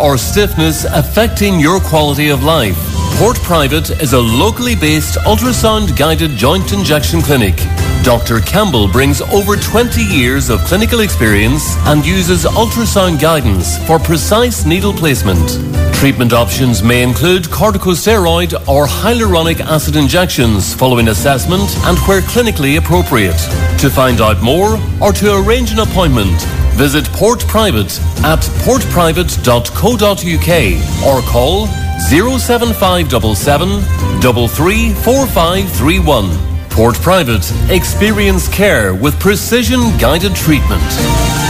or stiffness affecting your quality of life, Port Private is a locally based ultrasound-guided joint injection clinic. Dr. Campbell brings over 20 years of clinical experience and uses ultrasound guidance for precise needle placement. Treatment options may include corticosteroid or hyaluronic acid injections following assessment and where clinically appropriate. To find out more or to arrange an appointment, visit Port Private at portprivate.co.uk or call 07577 334531. Port Private, experience care with precision guided treatment.